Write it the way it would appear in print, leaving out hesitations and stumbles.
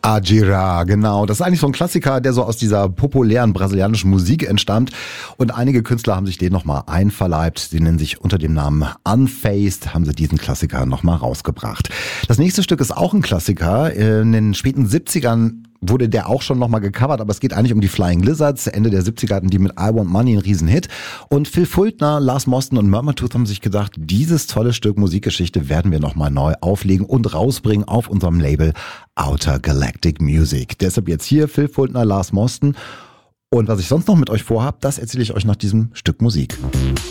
Ajira, genau. Das ist eigentlich so ein Klassiker, der so aus dieser populären brasilianischen Musik entstammt. Und einige Künstler haben sich den nochmal einverleibt. Sie nennen sich unter dem Namen Unfazed, haben sie diesen Klassiker nochmal rausgebracht. Das nächste Stück ist auch ein Klassiker. In den späten 70ern wurde der auch schon nochmal gecovert, aber es geht eigentlich um die Flying Lizards. Ende der 70er hatten die mit I Want Money einen Riesenhit. Und Phil Fultner, Lars Moston und Murmurtooth haben sich gedacht, dieses tolle Stück Musikgeschichte werden wir nochmal neu auflegen und rausbringen auf unserem Label Outer Galactic Music. Deshalb jetzt hier Phil Fultner, Lars Moston. Und was ich sonst noch mit euch vorhab, das erzähle ich euch nach diesem Stück Musik.